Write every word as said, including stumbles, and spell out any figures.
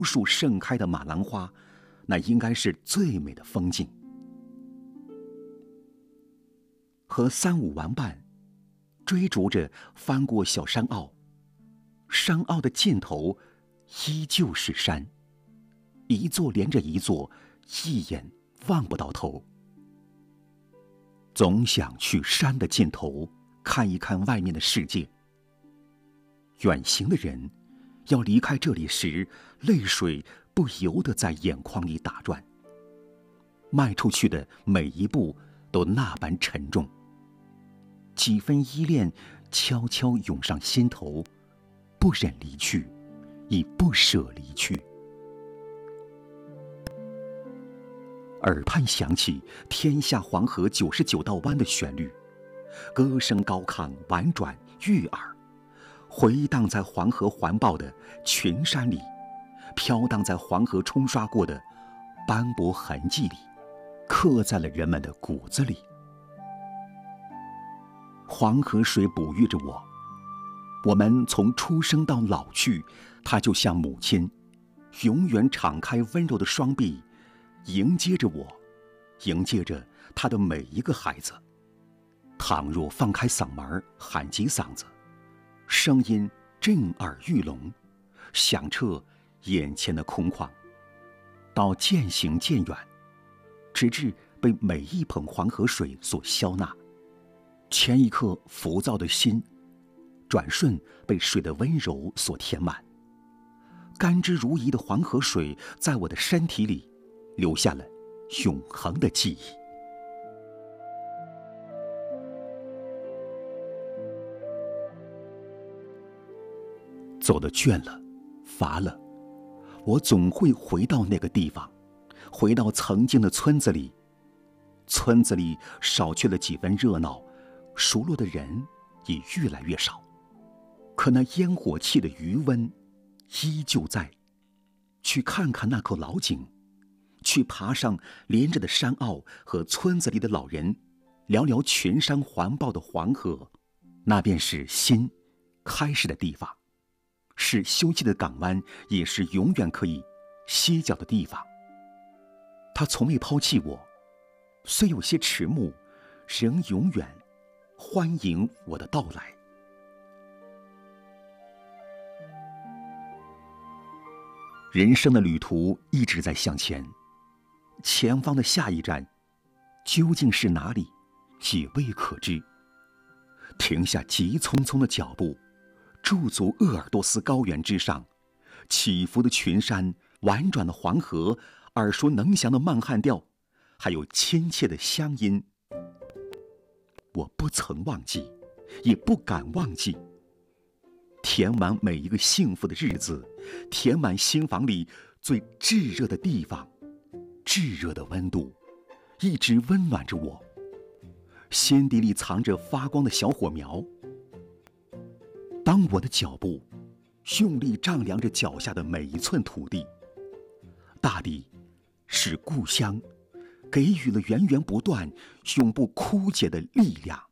树盛开的马兰花，那应该是最美的风景。和三五玩伴追逐着翻过小山坳，山坳的尽头依旧是山，一座连着一座，一眼望不到头。总想去山的尽头看一看外面的世界。远行的人要离开这里时，泪水不由得在眼眶里打转，迈出去的每一步都那般沉重，几分依恋悄悄涌上心头，不忍离去，亦不舍离去。耳畔响起天下黄河九十九道湾的旋律，歌声高亢婉转悦耳，回荡在黄河环抱的群山里，飘荡在黄河冲刷过的斑驳痕迹里，刻在了人们的骨子里。黄河水哺育着我，我们从出生到老去，它就像母亲，永远敞开温柔的双臂，迎接着我，迎接着他的每一个孩子。倘若放开嗓门喊几嗓子，声音震耳欲聋，响彻眼前的空旷，到渐行渐远，直至被每一捧黄河水所消纳。前一刻浮躁的心，转瞬被水的温柔所填满。甘之如饴的黄河水在我的身体里留下了永恒的记忆。走得倦了，乏了，我总会回到那个地方，回到曾经的村子里。村子里少去了几分热闹，熟络的人也越来越少，可那烟火气的余温依旧在。去看看那口老井，去爬上连着的山坳，和村子里的老人聊聊群山环抱的黄河，那便是心开始的地方，是休憩的港湾，也是永远可以歇脚的地方。他从未抛弃我，虽有些迟暮，仍永远欢迎我的到来。人生的旅途一直在向前，前方的下一站究竟是哪里，也未可知。停下急匆匆的脚步，驻足鄂尔多斯高原之上，起伏的群山，婉转的黄河，耳熟能详的曼汉调，还有亲切的乡音，我不曾忘记，也不敢忘记。填满每一个幸福的日子，填满心房里最炙热的地方，炙热的温度一直温暖着我，心底里藏着发光的小火苗。当我的脚步用力丈量着脚下的每一寸土地，大地是故乡，给予了源源不断、永不枯竭的力量。